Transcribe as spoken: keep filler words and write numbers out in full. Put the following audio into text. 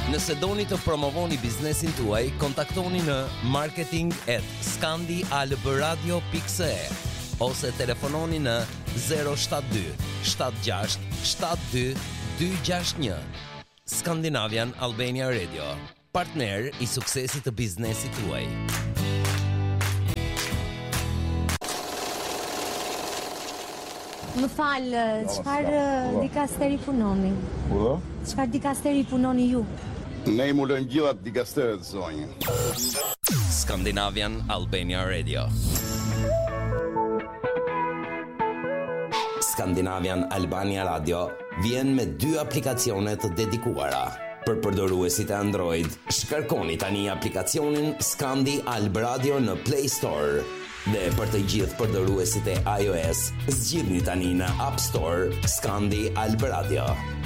Nëse doni të promovoni biznesin tuaj, kontaktoni në marketing at scandialbradio dot c e ose telefononi në zero shtat dy shtat gjasht shtat dy dy gjasht një. Scandinavian Albania Radio, partner i suksesit të biznesit tuaj. Më falë, çfarë dikasteri punoni? Po? Çfarë dikasteri punoni ju? Ne i mulojmë gjithat dikasteret, zonjë. Scandinavian Albania Radio. Scandinavian Albania Radio vjen me dy aplikacione të dedikuara. Për përdoruesit e Android, shkarkoni tani aplikacionin Scandi Alb Radio në Play Store. Dhe për të gjithë përdoruesit e iOS, zgjidhni tani në App Store Scandi Alb Radio.